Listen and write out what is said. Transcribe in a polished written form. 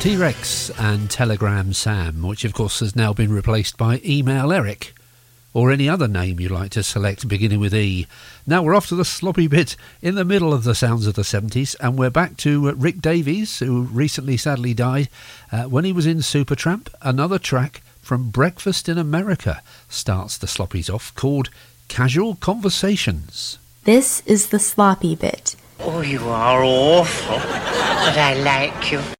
T-Rex and Telegram Sam, which of course has now been replaced by Email Eric, or any other name you like to select beginning with E. Now we're off to the sloppy bit in the middle of the sounds of the 70s, and we're back to Rick Davies, who recently sadly died when he was in Supertramp. Another track from Breakfast in America starts the sloppies off, called Casual Conversations. This is the sloppy bit. Oh, you are awful, but I like you.